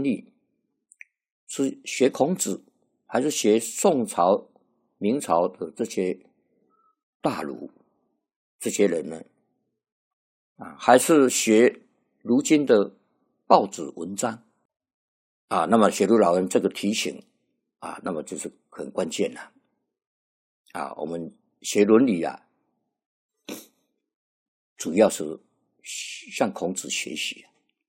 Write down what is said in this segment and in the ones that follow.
伦理，是学孔子，还是学宋朝、明朝的这些大儒这些人呢？还是学如今的报纸文章？那么雪茹老人这个提醒那么就是很关键了。我们学伦理主要是向孔子学习。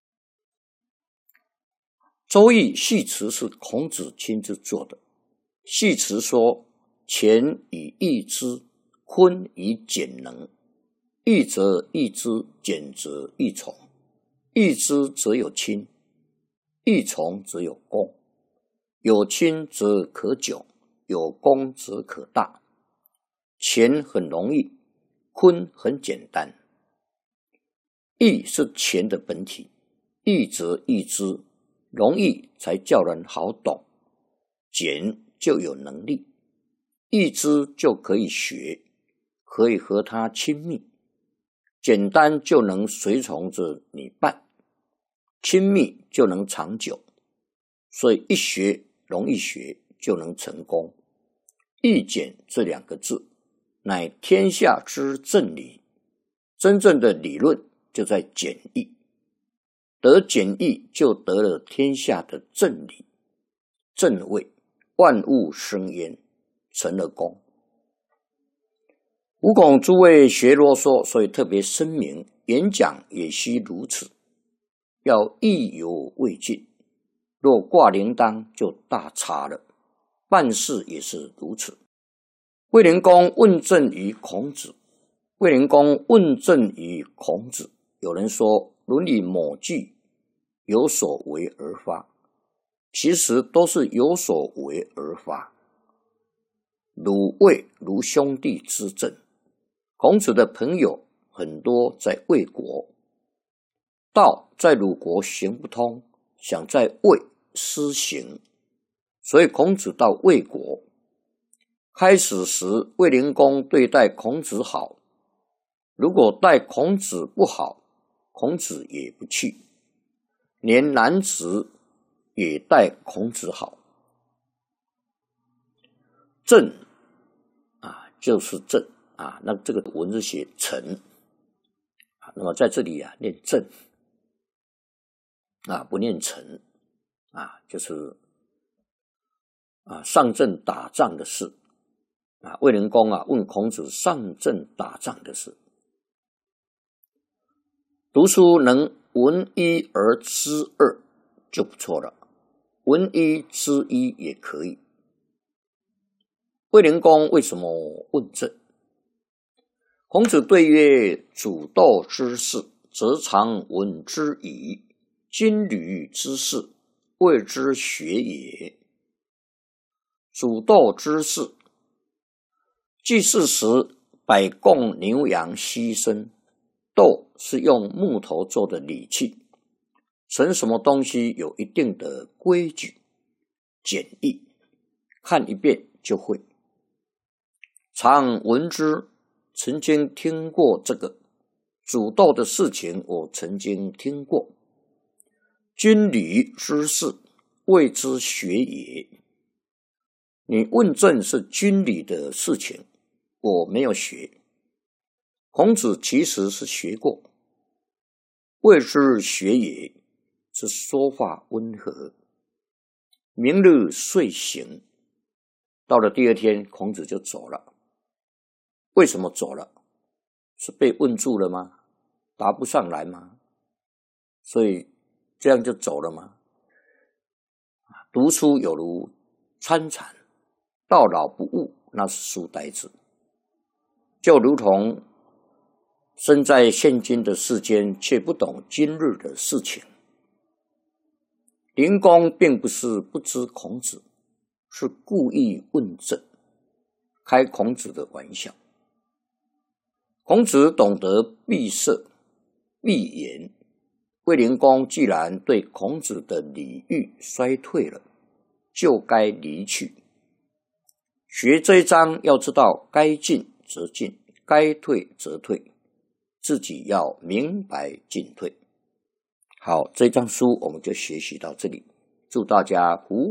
周易系辞是孔子亲自做的。系辞说：乾以易之，坤以简能。易则易之，简则易从。易之则有亲，易从则有功。有亲则可久，有功则可大。乾很容易，坤很简单。易是乾的本体，易则易之，容易才叫人好懂，简就有能力，易之就可以学，可以和他亲密，简单就能随从着你办，亲密就能长久，所以一学容易学就能成功。易简这两个字乃天下之正理，真正的理论就在简易，得简易就得了天下的正理正位，万物生焉，成了功。吾恐诸位学啰嗦，所以特别声明，演讲也须如此，要意犹未尽，若挂铃铛就大差了，办事也是如此。卫灵公问政于孔子，卫灵公问政于孔子，有人说伦理某句有所为而发，其实都是有所为而发。鲁卫如兄弟之政，孔子的朋友很多在魏国，道在鲁国行不通，想在魏施行，所以孔子到魏国。开始时卫灵公对待孔子好，如果待孔子不好，孔子也不去，连南子也待孔子好。正就是正那这个文字写成那么在这里念正不念成就是上阵打仗的事卫灵公问孔子上阵打仗的事。读书能闻一而知二就不错了，闻一知一也可以。卫灵公为什么问政？孔子对曰：主斗之事，则常闻之矣；经履之事，谓之学也。主斗之事，祭祀时百供牛羊牺牲，斗是用木头做的礼器，盛什么东西有一定的规矩简易，看一遍就会。常闻之，曾经听过这个煮豆的事情，我曾经听过。军旅之事，谓之学也。你问政是军旅的事情，我没有学。孔子其实是学过，谓之学也，是说话温和。明日遂行，到了第二天，孔子就走了。为什么走了？是被问住了吗？答不上来吗？所以这样就走了吗？读书有如参禅，到老不悟，那是书呆子。就如同身在现今的世间，却不懂今日的事情。灵公并不是不知孔子，是故意问政，开孔子的玩笑。孔子懂得闭塞闭言，卫灵公既然对孔子的礼遇衰退了，就该离去。学这一章要知道，该进则进，该退则退，自己要明白进退。好，这章书我们就学习到这里。 祝大家福